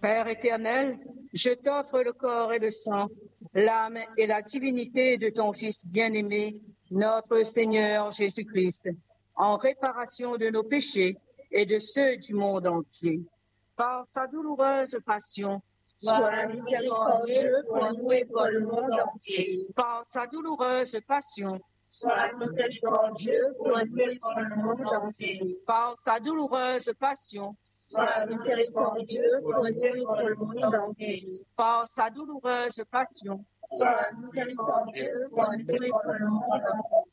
Père éternel, je t'offre le corps et le sang, l'âme et la divinité de ton Fils bien-aimé, notre Seigneur Jésus-Christ, en réparation de nos péchés et de ceux du monde entier. Par sa douloureuse passion, sois miséricordieux pour nous et pour le monde entier. Par sa douloureuse passion, sois miséricordieux pour nous et pour le monde entier. Par sa douloureuse passion, sois miséricordieux pour nous et pour le monde entier. Par sa douloureuse passion, sois miséricordieux pour nous et pour le monde entier.